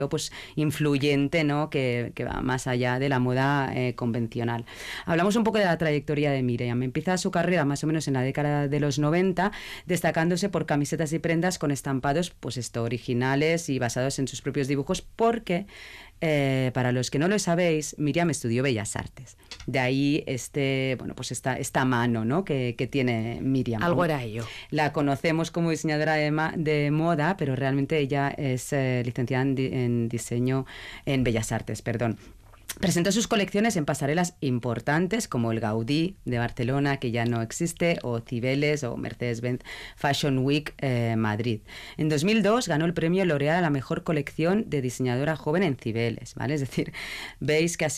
pues influyente, ¿no? que va más allá de la moda convencional. Hablamos un poco de la trayectoria de Miriam. Empieza su carrera más o menos en la década de los 90, destacándose por camisetas y prendas con estampados pues originales y basados en sus propios dibujos, porque para los que no lo sabéis, Miriam estudió Bellas Artes. De ahí pues esta mano, ¿no? que tiene Miriam. Algo era ello. La conocemos como diseñadora de moda, pero realmente ella es licenciada en diseño en Bellas Artes, perdón. Presentó sus colecciones en pasarelas importantes como el Gaudí de Barcelona, que ya no existe, o Cibeles o Mercedes-Benz Fashion Week Madrid. En 2002 ganó el premio L'Oréal a la mejor colección de diseñadora joven en Cibeles, ¿vale? Es decir, veis que ha